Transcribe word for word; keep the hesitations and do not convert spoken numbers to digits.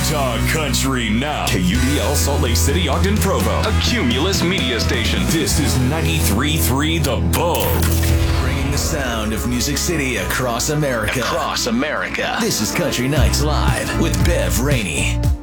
Talk country now. K U D L Salt Lake City, Ogden, Provo. A Cumulus media station. This is ninety-three point three The Bull. Bringing the sound of Music City across America. Across America. This is Country Nights Live with Bev Rainey.